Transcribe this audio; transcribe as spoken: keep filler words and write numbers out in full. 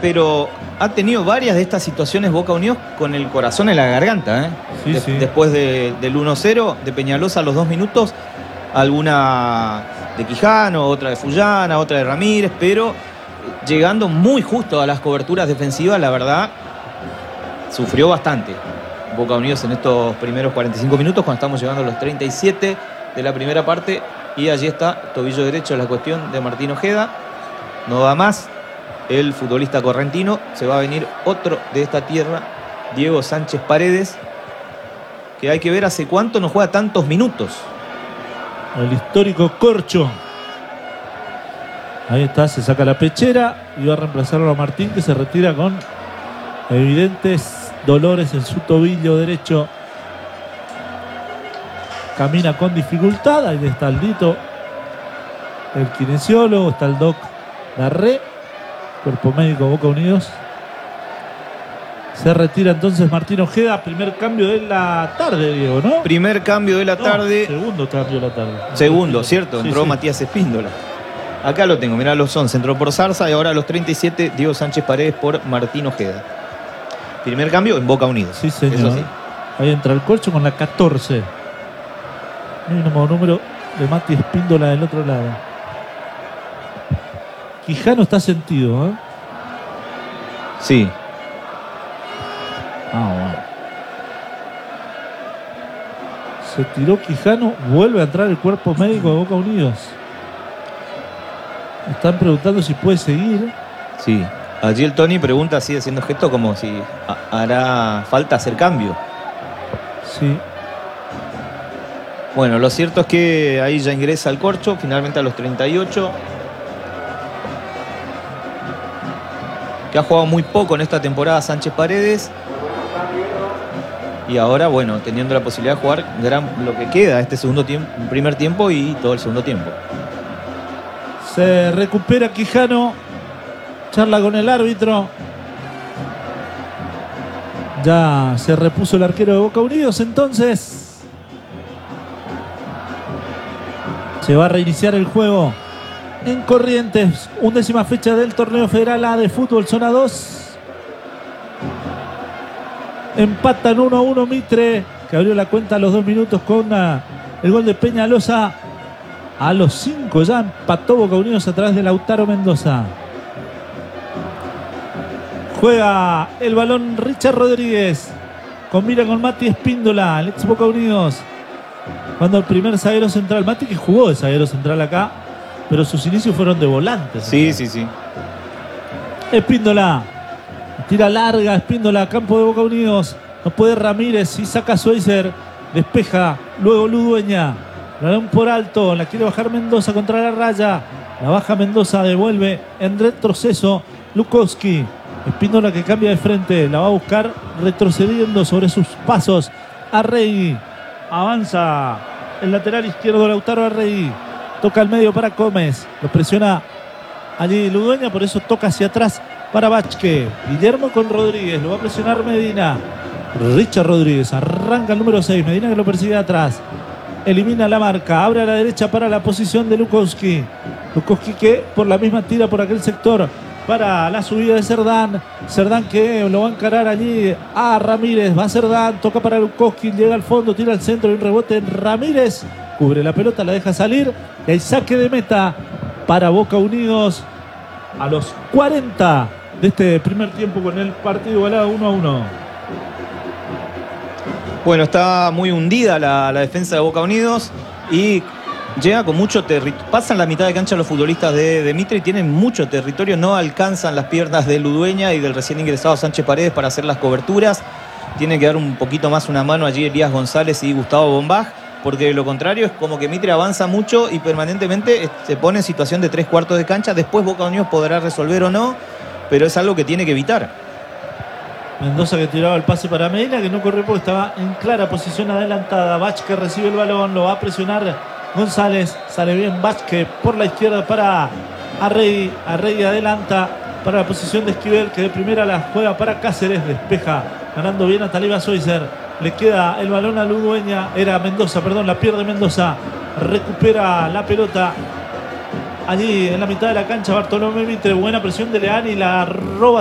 pero ha tenido varias de estas situaciones Boca Unidos con el corazón en la garganta, ¿eh? Sí, de, sí. Después de, del uno cero de Peñalosa a los dos minutos, alguna de Quijano, otra de Fullana, otra de Ramírez, pero llegando muy justo a las coberturas defensivas, la verdad, sufrió bastante Boca Unidos en estos primeros cuarenta y cinco minutos, cuando estamos llegando a los treinta y siete de la primera parte, y allí está, tobillo derecho, la cuestión de Martín Ojeda. No da más el futbolista correntino, se va a venir otro de esta tierra, Diego Sánchez Paredes, que hay que ver hace cuánto no juega tantos minutos. El histórico Corcho. Ahí está, se saca la pechera y va a reemplazarlo a Martín, que se retira con evidentes dolores en su tobillo derecho. Camina con dificultad. Ahí está el Dito, el kinesiólogo, está el Doc Darré, cuerpo médico Boca Unidos. Se retira entonces Martín Ojeda. Primer cambio de la tarde, Diego, ¿no? Primer cambio de la No, tarde. Segundo cambio de la tarde. Segundo, ¿cierto? Sí, Entró sí. Matías Espíndola. Acá lo tengo, mirá los once. Entró por Zarza y ahora a los treinta y siete Diego Sánchez Paredes por Martín Ojeda. Primer cambio en Boca Unidos. Sí, señor. Eso sí. Ahí entra el Corcho con la catorce. Mínimo número de Mati Espíndola del otro lado. Quijano está sentido, ¿eh? Sí. Ah, bueno. Se tiró Quijano. Vuelve a entrar el cuerpo médico de Boca Unidos. Están preguntando si puede seguir. Sí. Allí el Tony pregunta así, haciendo gesto como si hará falta hacer cambio. Sí. Bueno, lo cierto es que ahí ya ingresa el Corcho, finalmente a los treinta y ocho. Que ha jugado muy poco en esta temporada Sánchez Paredes. Y ahora, bueno, teniendo la posibilidad de jugar gran, lo que queda este segundo tiempo, primer tiempo y todo el segundo tiempo. Se recupera Quijano. Charla con el árbitro. Ya se repuso el arquero de Boca Unidos. Entonces se va a reiniciar el juego en Corrientes. Undécima fecha del torneo federal A de fútbol, zona dos. Empatan uno a uno Mitre, que abrió la cuenta a los dos minutos con uh, el gol de Peñalosa. A los cinco ya empató Boca Unidos a través de Lautaro Mendoza. Juega el balón Richard Rodríguez. Combina con Mati Espíndola, el ex Boca Unidos. Cuando el primer zaguero central, Mati que jugó de zaguero central acá, pero sus inicios fueron de volantes. Sí, sí, sí. Espíndola. Tira larga, Espíndola, campo de Boca Unidos. No puede Ramírez y saca Schweizer. Despeja, luego Ludueña. La da por alto, la quiere bajar Mendoza contra la raya. La baja Mendoza, devuelve en retroceso Lukowski. Espíndola que cambia de frente, la va a buscar retrocediendo sobre sus pasos. Arregui, avanza el lateral izquierdo Lautaro Arregui. Toca al medio para Gómez, lo presiona allí Ludueña, por eso toca hacia atrás para Vázquez. Guillermo con Rodríguez, lo va a presionar Medina. Richard Rodríguez, arranca el número seis, Medina que lo persigue atrás. Elimina la marca, abre a la derecha para la posición de Lukowski. Lukowski que por la misma tira por aquel sector para la subida de Cerdán. Cerdán que lo va a encarar allí a Ramírez. Va Cerdán, toca para Lukowski, llega al fondo, tira al centro y un rebote en Ramírez. Cubre la pelota, la deja salir. El saque de meta para Boca Unidos a los cuarenta de este primer tiempo con el partido igualado uno a uno. Bueno, está muy hundida la, la defensa de Boca Unidos y llega con mucho territorio. Pasan la mitad de cancha los futbolistas de, de Mitre y tienen mucho territorio. No alcanzan las piernas de Ludueña y del recién ingresado Sánchez Paredes para hacer las coberturas. Tiene que dar un poquito más una mano allí Elías González y Gustavo Bombaj, porque de lo contrario es como que Mitre avanza mucho y permanentemente se pone en situación de tres cuartos de cancha. Después Boca Unidos podrá resolver o no, pero es algo que tiene que evitar. Mendoza que tiraba el pase para Medina, que no corrió porque estaba en clara posición adelantada. Vázquez recibe el balón, lo va a presionar González. Sale bien Vázquez por la izquierda para Arregui. Arregui adelanta para la posición de Esquivel, que de primera la juega para Cáceres. Despeja, ganando bien a Taliba Schweizer. Le queda el balón a Ludueña. Era Mendoza, perdón, la pierde Mendoza. Recupera la pelota allí en la mitad de la cancha Bartolomé Mitre. Buena presión de Leani, la roba